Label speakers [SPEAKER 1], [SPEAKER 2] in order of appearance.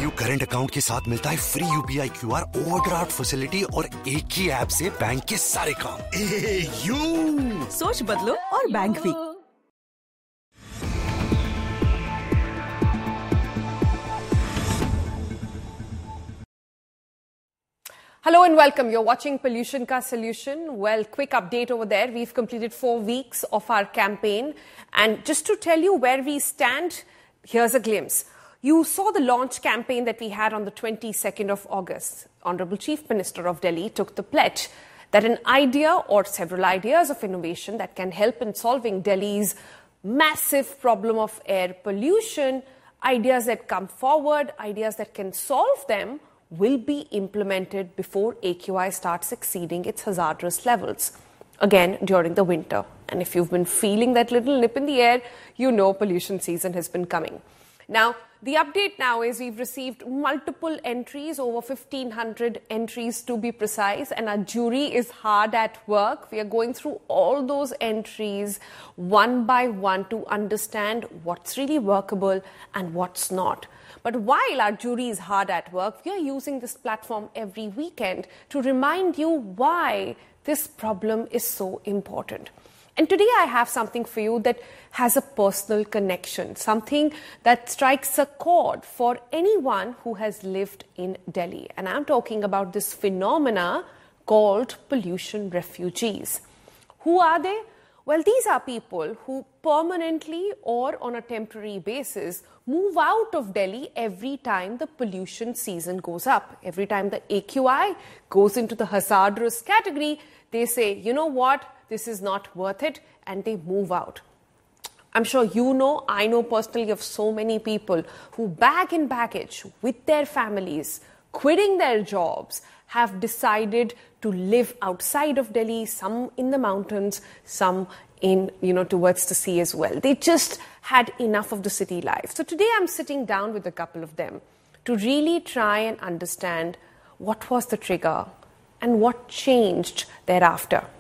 [SPEAKER 1] NU current account के साथ मिलता है free UPI QR overdraft facility और एक ही ऐप से बैंक के सारे काम।
[SPEAKER 2] सोच बदलो और बैंक भी।
[SPEAKER 3] Hello and welcome. You're watching Pollution Ka Solution. Well, quick update over there. We've completed 4 weeks of our campaign. And just to tell you where we stand, here's a glimpse. You saw the launch campaign that we had on the 22nd of August. Honorable Chief Minister of Delhi took the pledge that an idea or several ideas of innovation that can help in solving Delhi's massive problem of air pollution, ideas that come forward, ideas that can solve them, will be implemented before AQI starts exceeding its hazardous levels, again during the winter. And if you've been feeling that little nip in the air, you know pollution season has been coming. Now, the update now is we've received multiple entries, over 1,500 entries to be precise, and our jury is hard at work. We are going through all those entries one by one to understand what's really workable and what's not. But while our jury is hard at work, we are using this platform every weekend to remind you why this problem is so important. And today I have something for you that has a personal connection, something that strikes a chord for anyone who has lived in Delhi. And I'm talking about this phenomena called pollution refugees. Who are they? Well, these are people who permanently or on a temporary basis move out of Delhi every time the pollution season goes up. Every time the AQI goes into the hazardous category, they say, you know what, this is not worth it, and they move out. I'm sure you know, I know personally of so many people who bag and baggage with their families, quitting their jobs, have decided to live outside of Delhi, some in the mountains, some in, towards the sea as well. They just had enough of the city life. So today I'm sitting down with a couple of them to really try and understand what was the trigger and what changed thereafter.